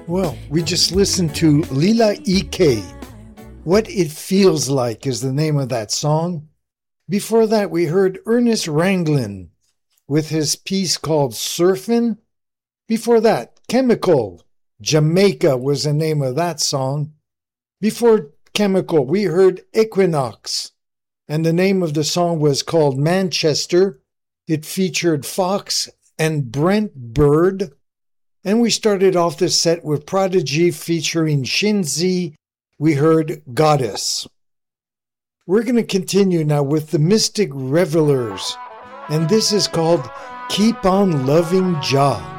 Well, we just listened to Lila Ike. What It Feels Like is the name of that song. Before that, we heard Ernest Ranglin with his piece called Surfin'. Before that, Chemical, Jamaica was the name of that song. Before Chemical, we heard Equinox, and the name of the song was called Manchester. It featured Fox and Brent Bird. And we started off the set with Prodigy featuring Shinzi. We heard Goddess. We're going to continue now with the Mystic Revelers, and this is called Keep on Loving Jah.